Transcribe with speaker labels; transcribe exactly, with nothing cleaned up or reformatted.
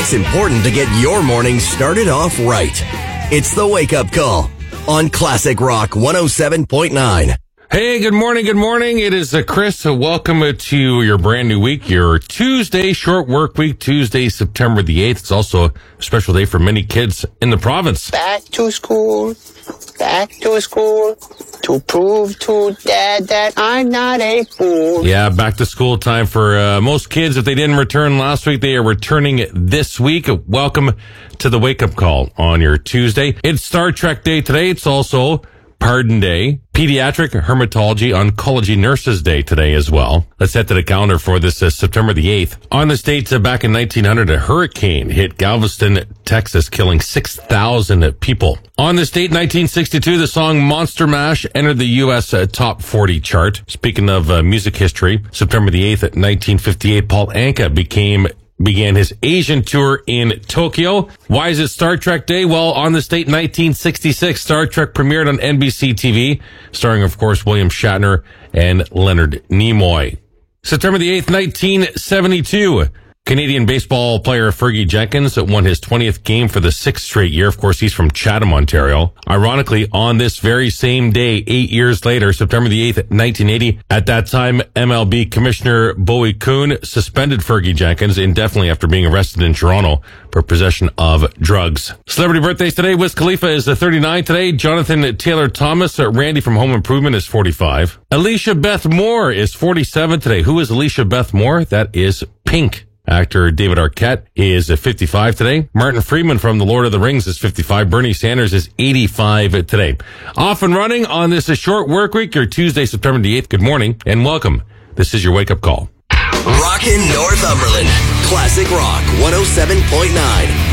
Speaker 1: It's important to get your morning started off right. It's the Wake Up Call on Classic Rock one oh seven point nine.
Speaker 2: Hey, good morning, good morning. It is uh, Chris. So welcome uh, to your brand new week, your Tuesday short work week, Tuesday, September the eighth. It's also a special day for many kids in the province.
Speaker 3: Back to school, back to school, to prove to Dad that I'm not a fool.
Speaker 2: Yeah, back to school time for uh, most kids. If they didn't return last week, they are returning this week. Welcome to the Wake Up Call on your Tuesday. It's Star Trek Day today. It's also Pardon Day, Pediatric Hematology Oncology Nurses Day today as well. Let's head to the calendar for this uh, September the eighth. On the States, uh, back in nineteen hundred, a hurricane hit Galveston, Texas, killing six thousand people. On this date, nineteen sixty-two, the song Monster Mash entered the U S uh, Top forty chart. Speaking of uh, music history, September the eighth, nineteen fifty-eight, Paul Anka became began his Asian tour in Tokyo. Why is it Star Trek Day? Well, on this date, nineteen sixty-six, Star Trek premiered on N B C T V, starring, of course, William Shatner and Leonard Nimoy. September the eighth, nineteen seventy-two, Canadian baseball player Fergie Jenkins won his twentieth game for the sixth straight year. Of course, he's from Chatham, Ontario. Ironically, on this very same day, eight years later, September the eighth, nineteen eighty, at that time, M L B Commissioner Bowie Kuhn suspended Fergie Jenkins indefinitely after being arrested in Toronto for possession of drugs. Celebrity birthdays today. Wiz Khalifa is the thirty-nine today. Jonathan Taylor Thomas, Randy from Home Improvement, is forty-five. Alicia Beth Moore is forty-seven today. Who is Alicia Beth Moore? That is Pink. Actor David Arquette is fifty-five today. Martin Freeman from The Lord of the Rings is fifty-five. Bernie Sanders is eighty-five today. Off and running on this short work week, your Tuesday, September the eighth. Good morning and welcome. This is your Wake Up Call.
Speaker 1: Rockin' Northumberland. Classic Rock one oh seven point nine.